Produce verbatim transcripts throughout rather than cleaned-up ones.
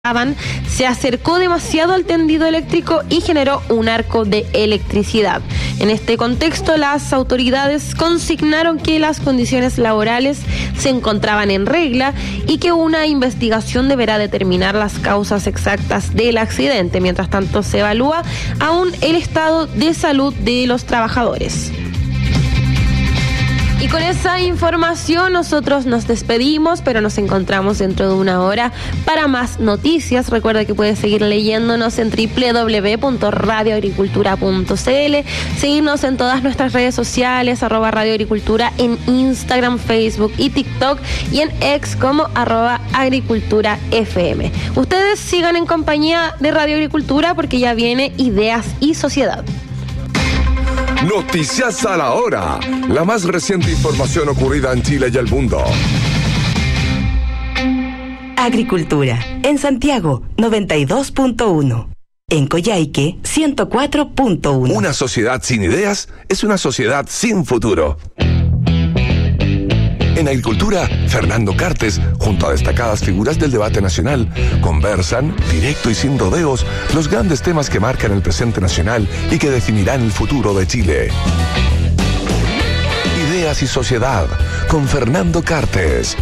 se acercó demasiado al tendido eléctrico y generó un arco de electricidad. En este contexto, las autoridades consignaron que las condiciones laborales se encontraban en regla y que una investigación deberá determinar las causas exactas del accidente. Mientras tanto, se evalúa aún el estado de salud de los trabajadores. Y con esa información nosotros nos despedimos, pero nos encontramos dentro de una hora para más noticias. Recuerda que puedes seguir leyéndonos en doble u doble u doble u punto radio agricultura punto c l, seguirnos en todas nuestras redes sociales, arroba Radio Agricultura en Instagram, Facebook y TikTok, y en X como arroba Agricultura F M. Ustedes sigan en compañía de Radio Agricultura porque ya viene Ideas y Sociedad. Noticias a la hora. La más reciente información ocurrida en Chile y el mundo. Agricultura. En Santiago, noventa y dos punto uno. En Coyhaique, ciento cuatro punto uno. Una sociedad sin ideas es una sociedad sin futuro. En Agricultura, Fernando Cartes, junto a destacadas figuras del debate nacional, conversan, directo y sin rodeos, los grandes temas que marcan el presente nacional y que definirán el futuro de Chile. Ideas y Sociedad, con Fernando Cartes.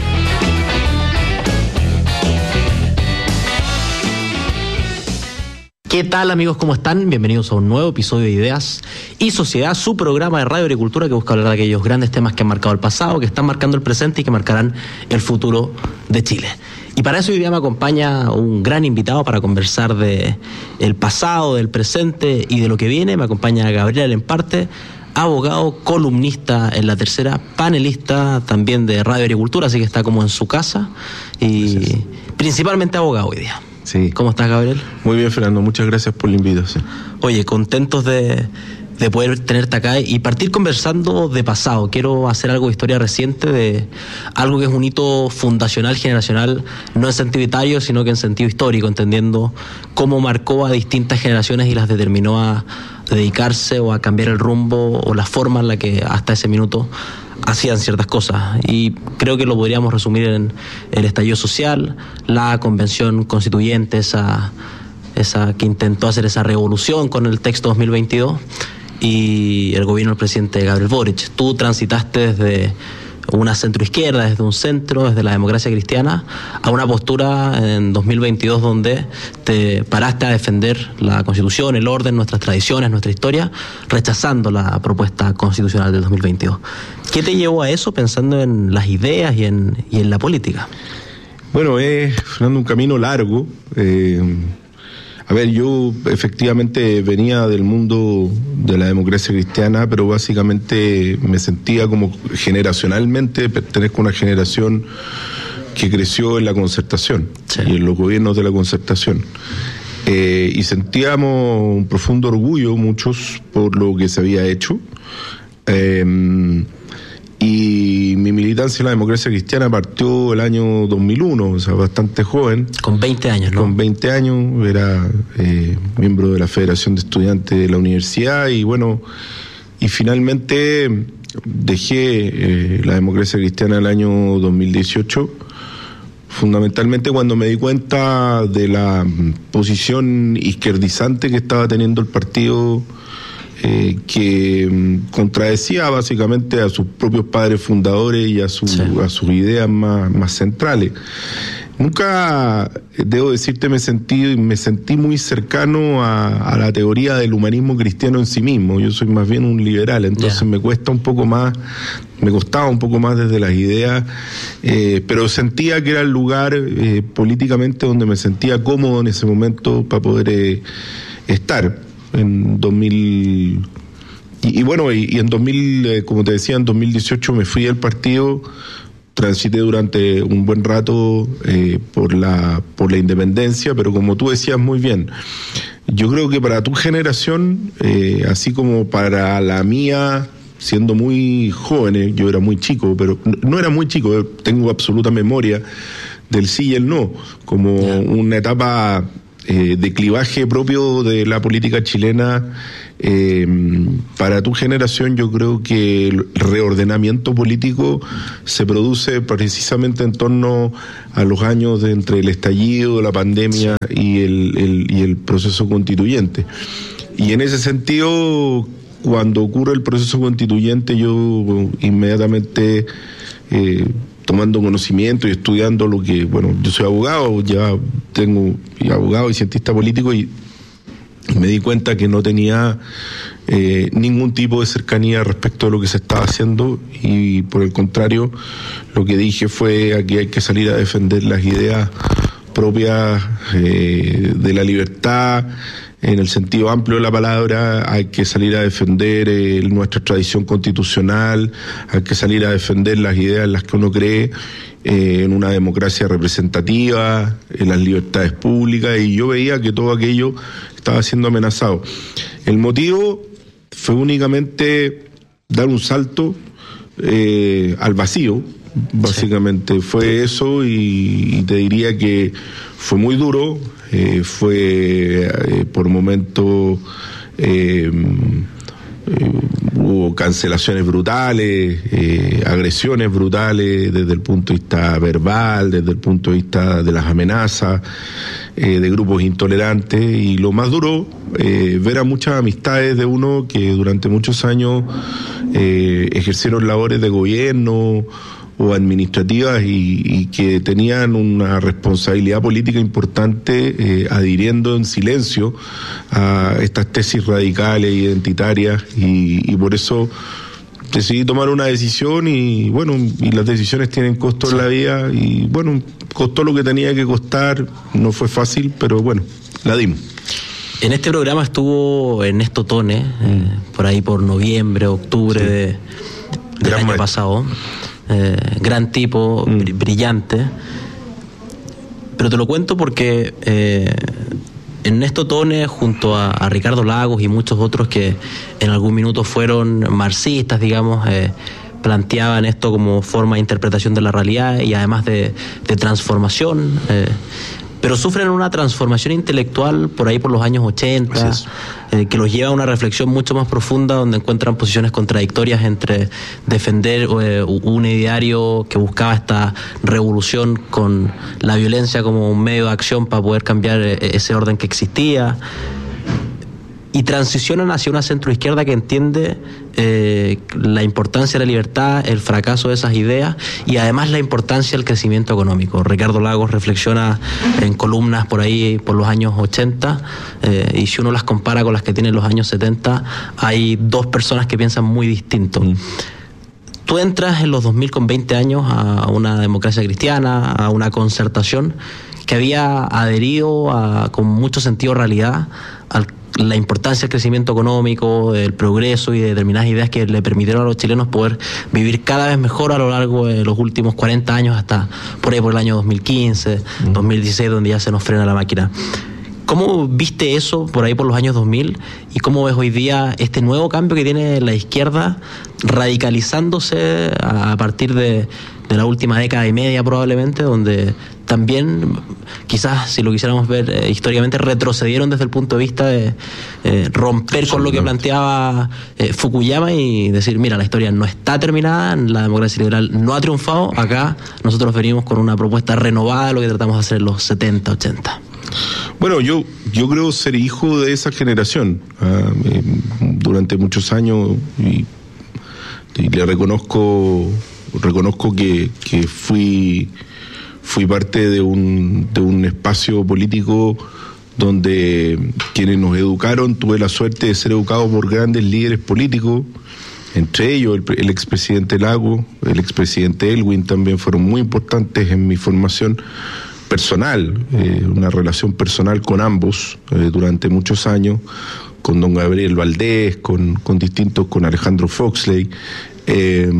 ¿Qué tal, amigos? ¿Cómo están? Bienvenidos a un nuevo episodio de Ideas y Sociedad, su programa de Radio Agricultura que busca hablar de aquellos grandes temas que han marcado el pasado, que están marcando el presente y que marcarán el futuro de Chile. Y para eso hoy día me acompaña un gran invitado para conversar de el pasado, del presente y de lo que viene. Me acompaña Gabriel Lemparte, abogado, columnista en La Tercera, panelista también de Radio Agricultura, así que está como en su casa y gracias. Principalmente abogado hoy día. Sí. ¿Cómo estás, Gabriel? Muy bien, Fernando, muchas gracias por la invitación. Oye, contentos de, de poder tenerte acá y partir conversando de pasado. Quiero hacer algo de historia reciente, de algo que es un hito fundacional, generacional, no en sentido etario, sino que en sentido histórico, entendiendo cómo marcó a distintas generaciones y las determinó a dedicarse o a cambiar el rumbo o la forma en la que hasta ese minuto hacían ciertas cosas. Y creo que lo podríamos resumir en el estallido social, la convención constituyente, esa, esa que intentó hacer esa revolución con el texto dos mil veintidós, y el gobierno del presidente Gabriel Boric. Tú transitaste desde una centroizquierda, desde un centro, desde la democracia cristiana, a una postura en dos mil veintidós donde te paraste a defender la Constitución, el orden, nuestras tradiciones, nuestra historia, rechazando la propuesta constitucional del dos mil veintidós. ¿Qué te llevó a eso, pensando en las ideas y en, y en la política? Bueno, es, Fernando, un camino largo. Eh, a ver, yo efectivamente venía del mundo de la democracia cristiana, pero básicamente me sentía como generacionalmente, pertenezco a una generación que creció en la concertación, sí, y en los gobiernos de la concertación. Eh, y sentíamos un profundo orgullo, muchos, por lo que se había hecho. Eh, Y mi militancia en la democracia cristiana partió el año dos mil uno, o sea, bastante joven. Con veinte años, ¿no? Con veinte años, era eh, miembro de la Federación de Estudiantes de la universidad y bueno, y finalmente dejé eh, la democracia cristiana el año dos mil dieciocho, fundamentalmente cuando me di cuenta de la posición izquierdizante que estaba teniendo el partido, Eh, que contradecía básicamente a sus propios padres fundadores y a, su, sí. a sus ideas más, más centrales. Nunca, debo decirte, me sentí, me sentí muy cercano a, a la teoría del humanismo cristiano en sí mismo. Yo soy más bien un liberal, entonces yeah. me cuesta un poco más, me costaba un poco más desde las ideas, eh, pero sentía que era el lugar eh, políticamente donde me sentía cómodo en ese momento para poder eh, estar. En dos mil y, y bueno y, y en dos mil eh, como te decía, en dos mil dieciocho me fui del partido, transité durante un buen rato eh, por la por la independencia, pero como tú decías muy bien, yo creo que para tu generación, eh, así como para la mía, siendo muy jóvenes, yo era muy chico, pero no era muy chico, tengo absoluta memoria del sí y el no, como yeah. una etapa eh, de clivaje propio de la política chilena. Eh, para tu generación yo creo que el reordenamiento político se produce precisamente en torno a los años de entre el estallido, la pandemia y el, el, y el proceso constituyente. Y en ese sentido, cuando ocurre el proceso constituyente, yo inmediatamente, eh, tomando conocimiento y estudiando lo que, bueno, yo soy abogado, ya tengo y abogado y cientista político, y me di cuenta que no tenía eh, ningún tipo de cercanía respecto a lo que se estaba haciendo, y por el contrario, lo que dije fue: aquí hay que salir a defender las ideas propias eh, de la libertad, en el sentido amplio de la palabra. Hay que salir a defender eh, nuestra tradición constitucional, hay que salir a defender las ideas en las que uno cree, eh, en una democracia representativa, en las libertades públicas, y yo veía que todo aquello estaba siendo amenazado. El motivo fue únicamente dar un salto eh, al vacío, básicamente. Sí. Fue eso, y, y te diría que fue muy duro, eh, fue eh, por momentos eh, eh, hubo cancelaciones brutales, eh, agresiones brutales desde el punto de vista verbal, desde el punto de vista de las amenazas, eh, de grupos intolerantes, y lo más duro, eh, ver a muchas amistades de uno que durante muchos años eh, ejercieron labores de gobierno o administrativas y, y que tenían una responsabilidad política importante, eh, adhiriendo en silencio a estas tesis radicales, identitarias, y, y por eso decidí tomar una decisión, y bueno, y las decisiones tienen costo en la vida, y bueno, costó lo que tenía que costar, no fue fácil, pero bueno, la dimos. En este programa estuvo Ernesto Tone, mm. eh, por ahí por noviembre, octubre sí. de, del gran año maestro. pasado. Eh, gran tipo, mm. br- brillante, pero te lo cuento porque eh, Ernesto Tone, junto a, a Ricardo Lagos y muchos otros que en algún minuto fueron marxistas, digamos, eh, planteaban esto como forma de interpretación de la realidad y además de, de transformación, eh, pero sufren una transformación intelectual por ahí por los años ochenta, eh, que los lleva a una reflexión mucho más profunda, donde encuentran posiciones contradictorias entre defender eh, un ideario que buscaba esta revolución con la violencia como un medio de acción para poder cambiar eh, ese orden que existía, y transicionan hacia una centroizquierda que entiende eh, la importancia de la libertad, el fracaso de esas ideas y además la importancia del crecimiento económico. Ricardo Lagos reflexiona en columnas por ahí por los años ochenta, eh, y si uno las compara con las que tienen los años setenta, hay dos personas que piensan muy distinto. Mm. Tú entras en los dos mil con veinte años a una democracia cristiana, a una concertación que había adherido a, con mucho sentido de realidad al la importancia del crecimiento económico, del progreso y de determinadas ideas que le permitieron a los chilenos poder vivir cada vez mejor a lo largo de los últimos cuarenta años, hasta por ahí por el año dos mil quince, mm. dos mil dieciséis, donde ya se nos frena la máquina. ¿Cómo viste eso por ahí por los años dos mil y cómo ves hoy día este nuevo cambio que tiene la izquierda radicalizándose a partir de, de la última década y media probablemente, donde también quizás, si lo quisiéramos ver eh, históricamente, retrocedieron desde el punto de vista de eh, romper con lo que planteaba eh, Fukuyama y decir, mira, la historia no está terminada, la democracia liberal no ha triunfado, acá nosotros venimos con una propuesta renovada de lo que tratamos de hacer en los setenta, ochenta? Bueno, yo yo creo ser hijo de esa generación. Uh, eh, durante muchos años, y, y le reconozco reconozco que, que fui fui parte de un de un espacio político donde quienes nos educaron, tuve la suerte de ser educado por grandes líderes políticos, entre ellos el, el expresidente Lago, el expresidente Elwin también fueron muy importantes en mi formación personal, eh, una relación personal con ambos eh, durante muchos años, con don Gabriel Valdés, con, con distintos, con Alejandro Foxley, eh,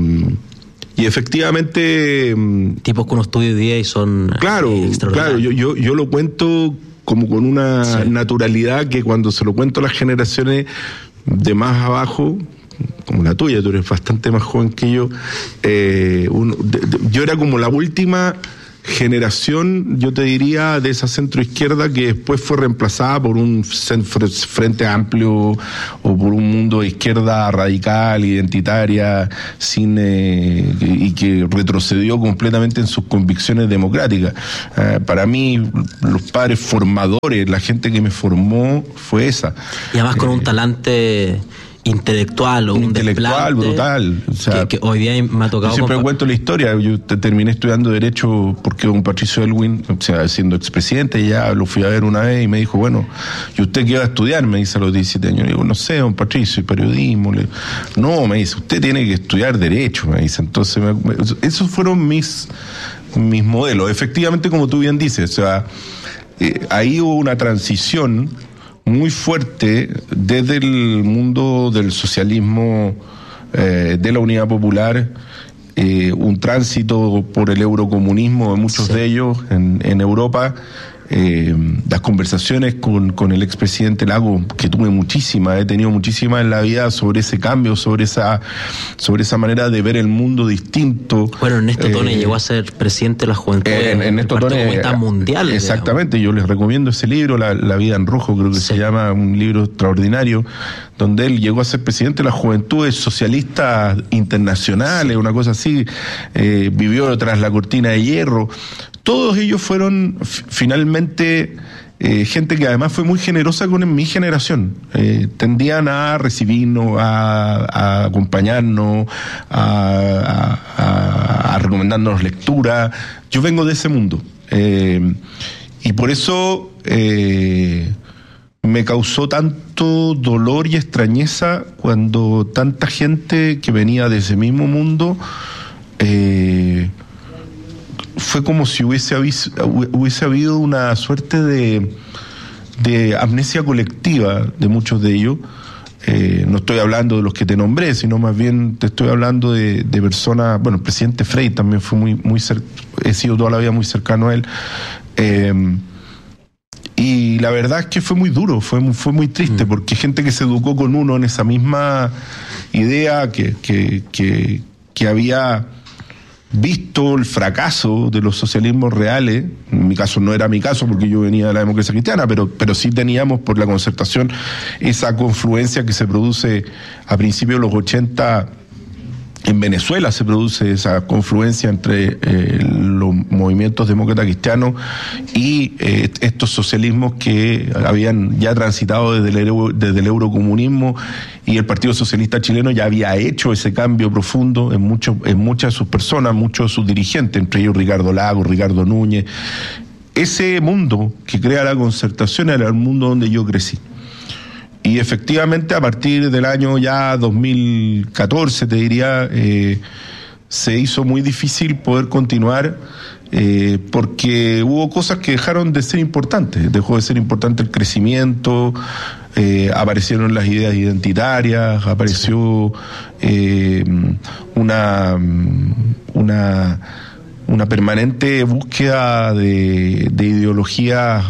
y efectivamente tipos que uno estudia hoy día y son claro, eh, claro, yo, yo, yo lo cuento como con una sí. naturalidad que cuando se lo cuento a las generaciones de más abajo, como la tuya, tú eres bastante más joven que yo, eh, uno, de, de, yo era como la última generación, yo te diría, de esa centroizquierda que después fue reemplazada por un Frente Amplio o por un mundo de izquierda radical, identitaria, sin eh, y que retrocedió completamente en sus convicciones democráticas. Eh, para mí, los padres formadores, la gente que me formó fue esa. Y además con eh, un talante intelectual o un intelectual brutal, o sea, que, que hoy día me ha tocado. Yo siempre compa- cuento la historia. Yo te, terminé estudiando Derecho porque un Patricio Elwin, o sea, siendo expresidente, ya lo fui a ver una vez y me dijo, bueno, ¿y usted qué va a estudiar? Me dice a los diecisiete años. Le digo, no sé, don Patricio, y periodismo. Le... No, me dice, usted tiene que estudiar Derecho, me dice. Entonces, me, me, esos fueron mis, mis modelos. Efectivamente, como tú bien dices, o sea, eh, ahí hubo una transición muy fuerte desde el mundo del socialismo, eh, de la Unidad Popular, eh, un tránsito por el eurocomunismo de muchos sí. de ellos en, en Europa. Eh, las conversaciones con, con el expresidente Lago, que tuve muchísimas, he tenido muchísimas en la vida sobre ese cambio, sobre esa sobre esa manera de ver el mundo distinto. Bueno, Ernesto Tone eh, llegó a ser presidente de la Juventud eh, en, Ernesto Tone, mundial. Exactamente, digamos. Yo les recomiendo ese libro, La, la vida en rojo, creo que sí. se llama, un libro extraordinario, donde él llegó a ser presidente de las Juventudes Socialistas Internacionales, sí. una cosa así, eh, vivió tras la cortina de hierro. Todos ellos fueron f- finalmente eh, gente que además fue muy generosa con mi generación. Eh, tendían a recibirnos, a, a acompañarnos, a, a, a recomendarnos lectura. Yo vengo de ese mundo. Eh, y por eso eh, me causó tanto dolor y extrañeza cuando tanta gente que venía de ese mismo mundo... Eh, fue como si hubiese, avis, hubiese habido una suerte de, de amnesia colectiva de muchos de ellos. Eh, no estoy hablando de los que te nombré, sino más bien te estoy hablando de, de personas. Bueno, el presidente Frei también fue muy, muy cer- he sido toda la vida muy cercano a él. Eh, y la verdad es que fue muy duro, fue, fue muy triste, mm. porque gente que se educó con uno en esa misma idea que, que, que, que había visto el fracaso de los socialismos reales. En mi caso no era mi caso porque yo venía de la democracia cristiana, pero, pero sí teníamos por la Concertación esa confluencia que se produce a principios de los ochenta. En Venezuela se produce esa confluencia entre eh, los movimientos demócratas cristianos y eh, estos socialismos que habían ya transitado desde el, euro, desde el eurocomunismo, y el Partido Socialista Chileno ya había hecho ese cambio profundo en, mucho, en muchas de sus personas, muchos de sus dirigentes, entre ellos Ricardo Lagos, Ricardo Núñez. Ese mundo que crea la Concertación era el mundo donde yo crecí. Y efectivamente, a partir del año ya dos mil catorce, te diría, eh, se hizo muy difícil poder continuar, eh, porque hubo cosas que dejaron de ser importantes. Dejó de ser importante el crecimiento, eh, aparecieron las ideas identitarias, apareció eh, una, una, una permanente búsqueda de, de ideologías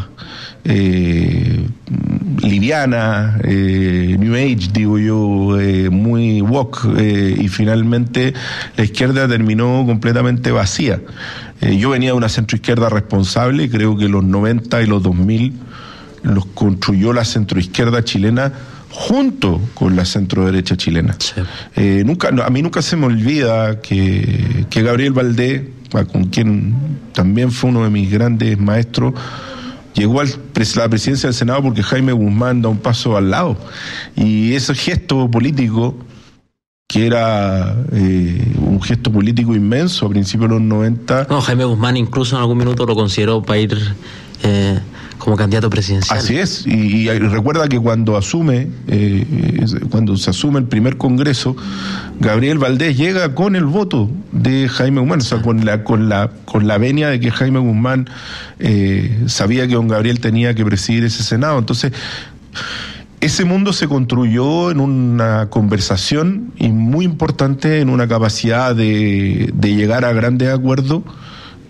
eh, liviana, eh, New Age, digo yo, eh, muy woke, eh, y finalmente la izquierda terminó completamente vacía. Eh, yo venía de una centroizquierda responsable, y creo que los noventa y los dos mil los construyó la centroizquierda chilena junto con la centroderecha chilena. Sí. Eh, nunca, a mí nunca se me olvida que, que Gabriel Valdés, con quien también fue uno de mis grandes maestros, llegó a la presidencia del Senado porque Jaime Guzmán da un paso al lado. Y ese gesto político, que era eh, un gesto político inmenso a principios de los noventa... No, Jaime Guzmán incluso en algún minuto lo consideró para ir eh, como candidato presidencial. Así es, y, y recuerda que cuando asume, eh, cuando se asume el primer Congreso, Gabriel Valdés llega con el voto de Jaime Guzmán, o sea, con la con la con la venia de que Jaime Guzmán eh, sabía que don Gabriel tenía que presidir ese Senado. Entonces, ese mundo se construyó en una conversación y muy importante, en una capacidad de, de llegar a grandes acuerdos,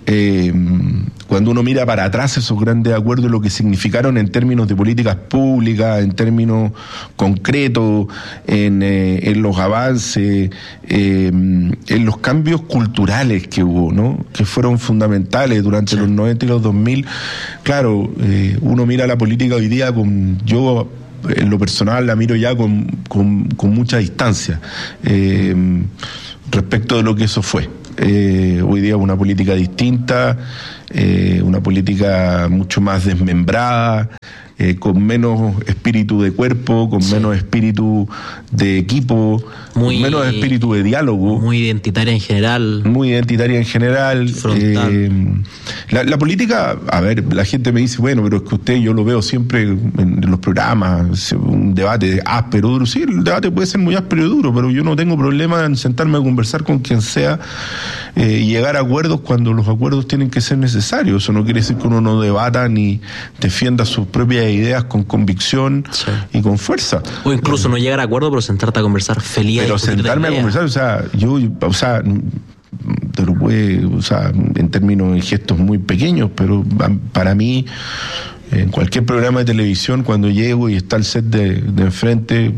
eh, cuando uno mira para atrás esos grandes acuerdos, lo que significaron en términos de políticas públicas, en términos concretos, en, eh, en los avances, eh, en los cambios culturales que hubo, ¿no? Que fueron fundamentales durante sí. los noventa y los dos mil. Claro, eh, uno mira la política hoy día con... yo en lo personal la miro ya con, con, con mucha distancia eh, respecto de lo que eso fue. Eh, hoy día una política distinta, eh, una política mucho más desmembrada, eh, con menos espíritu de cuerpo, con sí. menos espíritu de equipo, muy, con menos espíritu de diálogo. Muy identitaria en general. Muy identitaria en general. Frontal. Eh, la, la política, a ver, la gente me dice, bueno, pero es que usted, yo lo veo siempre en, en los programas, un debate áspero, duro. Sí, el debate puede ser muy áspero y duro, pero yo no tengo problema en sentarme a conversar con quien sea eh, y llegar a acuerdos cuando los acuerdos tienen que ser necesarios. Eso no quiere decir que uno no debata ni defienda sus propias ideas con convicción sí. y con fuerza. O incluso eh, no llegar a acuerdo, pero sentarte a conversar feliz. Pero sentarme a conversar, o sea, yo, o sea, te lo puede, o sea, en términos, en gestos muy pequeños, pero para mí, en cualquier programa de televisión, cuando llego y está el set de, de enfrente,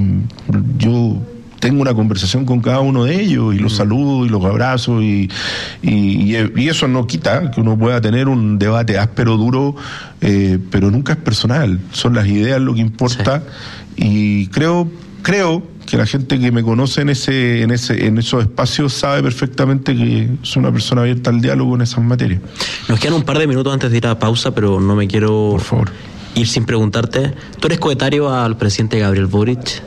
yo tengo una conversación con cada uno de ellos y los mm. saludo y los abrazo y, y, y eso no quita que uno pueda tener un debate áspero, duro, eh, pero nunca es personal, son las ideas lo que importa sí. y creo, creo que la gente que me conoce en ese, en ese, en esos espacios sabe perfectamente que soy una persona abierta al diálogo en esas materias. Nos quedan un par de minutos antes de ir a pausa, pero no me quiero Por favor. ir sin preguntarte. ¿Tú eres coetario al presidente Gabriel Boric?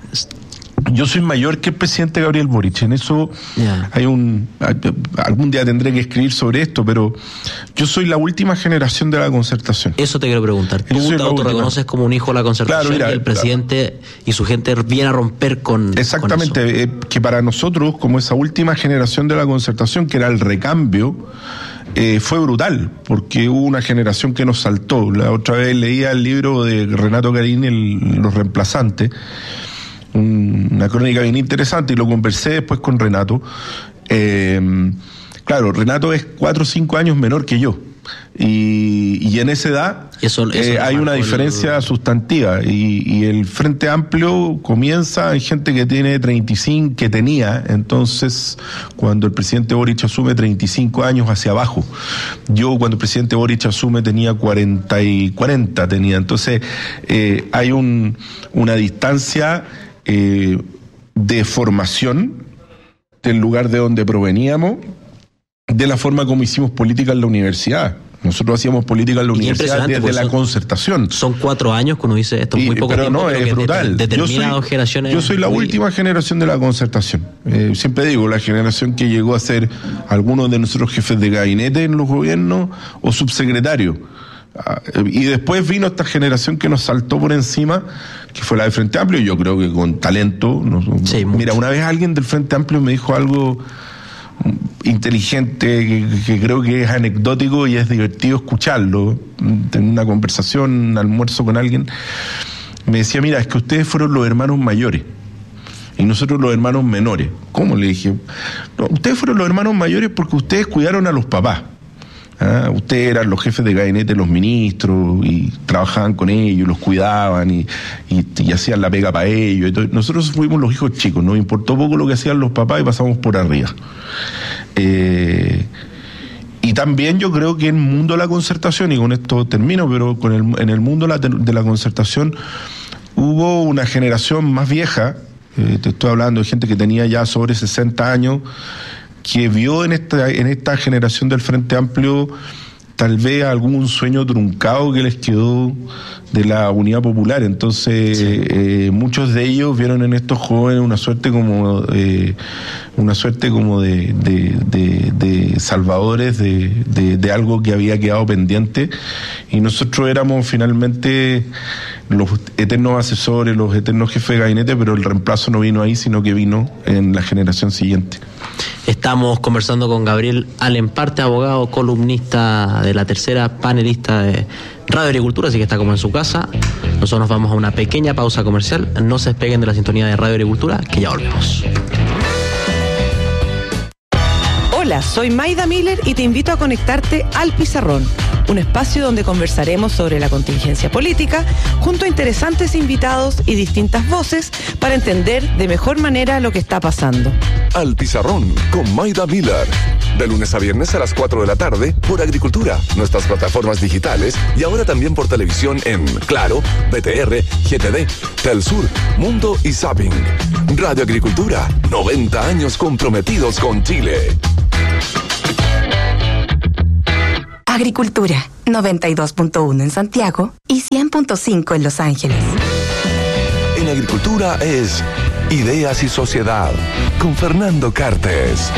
Yo soy mayor que el presidente Gabriel Boric, en eso yeah. hay un... algún día tendré que escribir sobre esto, pero yo soy la última generación de la concertación. Eso te quiero preguntar. ¿Tú te autorreconoces como un hijo de la concertación claro, mira, y el presidente claro. y su gente viene a romper con Exactamente, con eso? Eh, que para nosotros, como esa última generación de la concertación, que era el recambio, Eh, fue brutal, porque hubo una generación que nos saltó. La otra vez leía el libro de Renato Garín, el, Los Reemplazantes, una crónica bien interesante, y lo conversé después con Renato. Eh, claro, Renato es cuatro o cinco años menor que yo, y, y en esa edad eso, eso eh, hay una diferencia el... sustantiva, y, y el Frente Amplio comienza en gente que tiene treinta y cinco, que tenía, entonces, cuando el presidente Boric asume, treinta y cinco años hacia abajo. Yo, cuando el presidente Boric asume, tenía cuarenta y cuarenta, tenía, entonces eh, hay un, una distancia Eh, de formación del lugar de donde proveníamos, de la forma como hicimos política en la universidad. Nosotros hacíamos política en la universidad desde la son, concertación. Son cuatro años que uno dice esto es muy poco pero tiempo. No, es brutal. De, determinadas yo soy, generaciones. Yo soy la muy... última generación de la concertación. Eh, siempre digo, la generación que llegó a ser algunos de nuestros jefes de gabinete en los gobiernos o subsecretarios. Y después vino esta generación que nos saltó por encima, que fue la del Frente Amplio, y yo creo que con talento. Nos, sí, mira, una vez alguien del Frente Amplio me dijo algo inteligente que, que creo que es anecdótico y es divertido escucharlo. En una conversación, un almuerzo con alguien, me decía, mira, es que ustedes fueron los hermanos mayores y nosotros los hermanos menores. ¿Cómo? Le dije, no, ustedes fueron los hermanos mayores porque ustedes cuidaron a los papás. Ah, ustedes eran los jefes de gabinete, los ministros, y trabajaban con ellos, los cuidaban y, y, y hacían la pega para ellos. Entonces, nosotros fuimos los hijos chicos, nos importó poco lo que hacían los papás y pasamos por arriba. Eh, y también yo creo que en el mundo de la concertación, y con esto termino, pero con el, en el mundo de la, de la concertación hubo una generación más vieja, eh, te estoy hablando de gente que tenía ya sobre sesenta años, que vio en esta, en esta generación del Frente Amplio tal vez algún sueño truncado que les quedó de la unidad popular. Entonces, sí. eh, muchos de ellos vieron en estos jóvenes una suerte como eh, una suerte como de, de, de, de salvadores de, de, de algo que había quedado pendiente, y nosotros éramos finalmente los eternos asesores, los eternos jefes de gabinete, pero el reemplazo no vino ahí, sino que vino en la generación siguiente. Estamos conversando con Gabriel Alemparte, abogado, columnista de La Tercera, panelista de Radio Agricultura, así que está como en su casa. Nosotros nos vamos a una pequeña pausa comercial. No se despeguen de la sintonía de Radio Agricultura, que ya volvemos. Hola, soy Maida Miller y te invito a conectarte al Pizarrón, un espacio donde conversaremos sobre la contingencia política junto a interesantes invitados y distintas voces para entender de mejor manera lo que está pasando. Al Pizarrón con Maida Miller. De lunes a viernes a las cuatro de la tarde por Agricultura, nuestras plataformas digitales y ahora también por televisión en Claro, B T R, G T D, Telsur, Mundo y Zapping. Radio Agricultura, noventa años comprometidos con Chile. Agricultura, noventa y dos punto uno en Santiago y cien punto cinco en Los Ángeles. En Agricultura es Ideas y Sociedad con Fernando Cartes.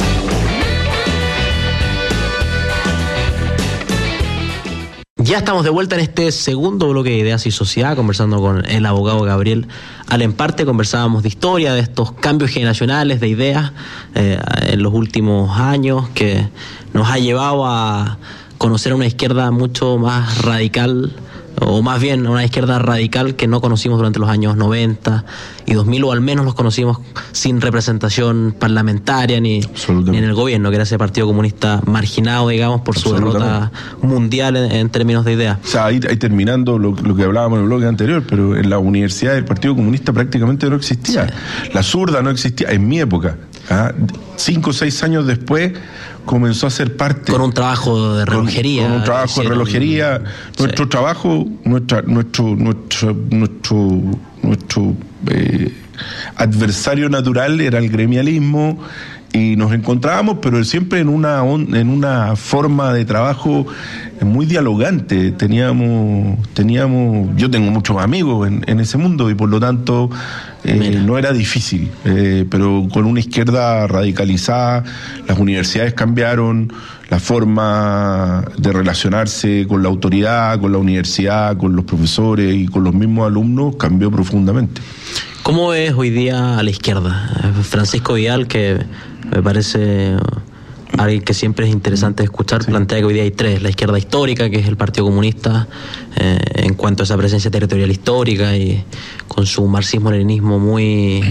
Ya estamos de vuelta en este segundo bloque de Ideas y Sociedad, conversando con el abogado Gabriel Alemparte. Conversábamos de historia, de estos cambios generacionales de ideas eh, en los últimos años, que nos ha llevado a conocer a una izquierda mucho más radical, o más bien una izquierda radical que no conocimos durante los años noventa y dos mil, o al menos los conocimos sin representación parlamentaria ni, ni en el gobierno, que era ese Partido Comunista marginado, digamos, por su derrota mundial en, en términos de ideas. O sea, ahí, ahí terminando lo, lo que hablábamos en el bloque anterior, pero en la universidad el Partido Comunista prácticamente no existía. Sí. La zurda no existía en mi época. ¿ah? Cinco o seis años después comenzó a ser parte... Con un trabajo de relojería. Con, con un trabajo de relojería. Nuestro sí. trabajo, nuestra, nuestro, nuestro, nuestro, nuestro eh, adversario natural era el gremialismo, y nos encontrábamos, pero siempre en una en una forma de trabajo muy dialogante. Teníamos, teníamos, yo tengo muchos amigos en, en ese mundo y por lo tanto eh, no era difícil, eh, pero con una izquierda radicalizada, las universidades cambiaron, la forma de relacionarse con la autoridad, con la universidad, con los profesores y con los mismos alumnos cambió profundamente. ¿Cómo es hoy día a la izquierda? Francisco Vidal, que me parece alguien que siempre es interesante escuchar, sí. plantea que hoy día hay tres: la izquierda histórica, que es el Partido Comunista, eh, en cuanto a esa presencia territorial histórica y con su marxismo-leninismo muy,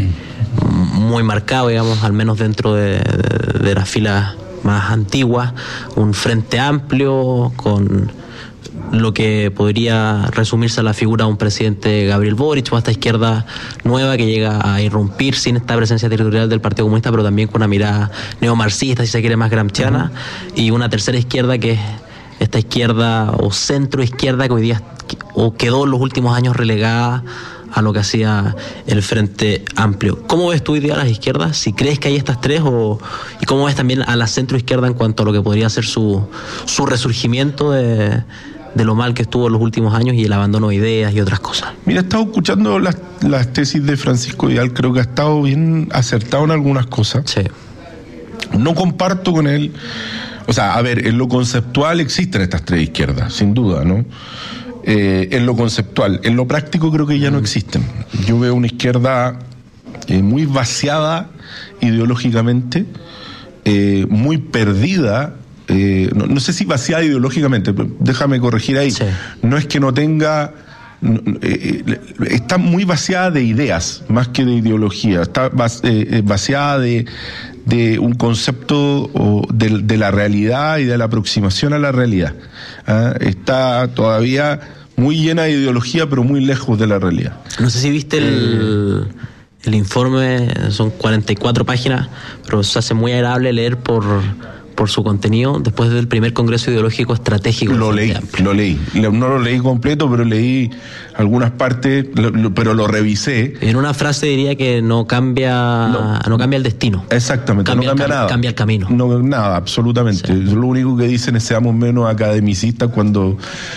muy marcado, digamos, al menos dentro de, de, de las filas más antiguas, un frente amplio con lo que podría resumirse a la figura de un presidente Gabriel Boric, o esta izquierda nueva que llega a irrumpir sin esta presencia territorial del Partido Comunista, pero también con una mirada neomarxista, si se quiere, más gramsciana, uh-huh. y una tercera izquierda que es esta izquierda o centro izquierda que hoy día o quedó en los últimos años relegada a lo que hacía el Frente Amplio. ¿Cómo ves tú hoy día a las izquierdas? Si crees que hay estas tres, o y cómo ves también a la centro izquierda en cuanto a lo que podría ser su, su resurgimiento de de lo mal que estuvo en los últimos años y el abandono de ideas y otras cosas. Mira, he estado escuchando las, las tesis de Francisco Vidal, creo que ha estado bien acertado en algunas cosas. Sí. No comparto con él, o sea, a ver, en lo conceptual existen estas tres izquierdas, sin duda, ¿no? Eh, en lo conceptual, en lo práctico creo que ya mm. no existen. Yo veo una izquierda eh, muy vaciada ideológicamente, eh, muy perdida. Eh, no, no sé si vaciada ideológicamente, déjame corregir ahí. Sí. No es que no tenga, eh, eh, está muy vaciada de ideas más que de ideología. Está eh, vaciada de, de un concepto o de, de la realidad y de la aproximación a la realidad. ¿Ah? Está todavía muy llena de ideología, pero muy lejos de la realidad. No sé si viste el, el informe, son cuarenta y cuatro páginas, pero se hace muy agradable leer por... por su contenido después del primer Congreso Ideológico Estratégico. Lo leí, lo leí. No lo leí completo, pero leí algunas partes, lo, lo, pero lo revisé. En una frase diría que no cambia no, no cambia el destino. Exactamente, cambia no cambia el, nada. Cambia el camino. No, nada, absolutamente. Sí. Lo único que dicen es seamos menos academicistas cuando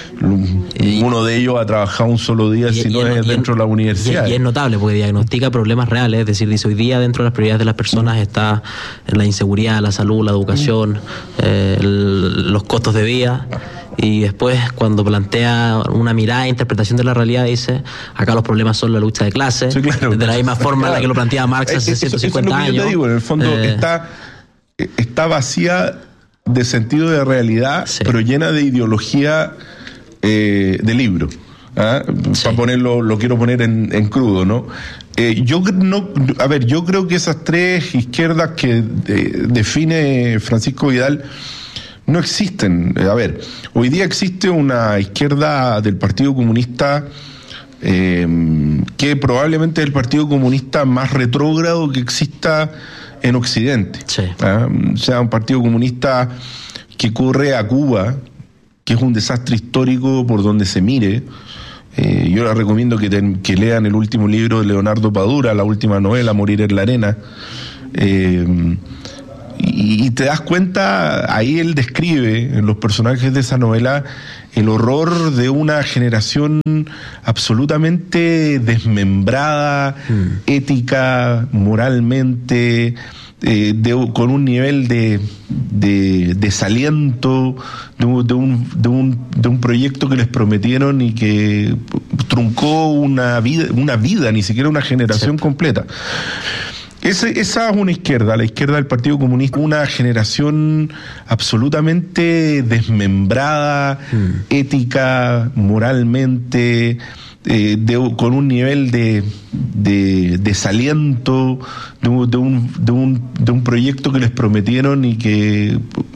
y, uno de ellos ha trabajado un solo día, y, si y no es, es dentro de la universidad. Y, y es notable porque diagnostica problemas reales, es decir, dice hoy día dentro de las prioridades de las personas está la inseguridad, la salud, la educación, eh, el, los costos de vida. Y después, cuando plantea una mirada e interpretación de la realidad, dice, acá los problemas son la lucha de clases, sí, claro. de la misma forma claro. en la que lo planteaba Marx hace ciento cincuenta años. Eso es lo que yo te digo, en el fondo eh... está, está vacía de sentido de realidad, sí. pero llena de ideología eh, de libro. ¿ah? Sí. Para ponerlo, lo quiero poner en, en crudo, ¿no? Eh, yo no, a ver, yo creo que esas tres izquierdas que eh, define Francisco Vidal no existen. A ver, hoy día existe una izquierda del Partido Comunista eh, que probablemente es el Partido Comunista más retrógrado que exista en Occidente. Sí. ¿Ah? O sea, un Partido Comunista que corre a Cuba, que es un desastre histórico por donde se mire. Eh, yo les recomiendo que, ten, que lean el último libro de Leonardo Padura, la última novela, Morir en la arena. Eh, y, y te das cuenta, ahí él describe en los personajes de esa novela el horror de una generación absolutamente desmembrada, mm. ética, moralmente, eh, de, con un nivel de, de desaliento de, de, un, de, un, de un proyecto que les prometieron y que truncó una vida, una vida, ni siquiera una generación sí. completa. Ese, esa es una izquierda, la izquierda del Partido Comunista, una generación absolutamente desmembrada, mm. ética, moralmente, eh, de, con un nivel de, de desaliento de, de, un, de, un, de un proyecto que les prometieron y que